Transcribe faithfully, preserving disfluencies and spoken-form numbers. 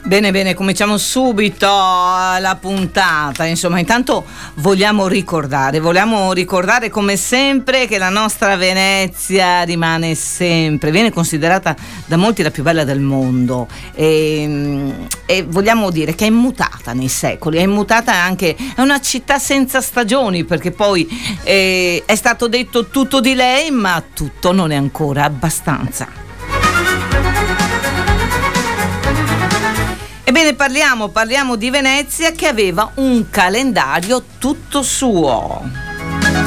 Bene, bene, cominciamo subito la puntata. Insomma, intanto vogliamo ricordare, vogliamo ricordare come sempre che la nostra Venezia rimane sempre, viene considerata da molti la più bella del mondo e, e vogliamo dire che è immutata nei secoli, è immutata anche, è una città senza stagioni, perché poi eh, è stato detto tutto di lei, ma tutto non è ancora abbastanza. Ebbene, parliamo, parliamo di Venezia, che aveva un calendario tutto suo.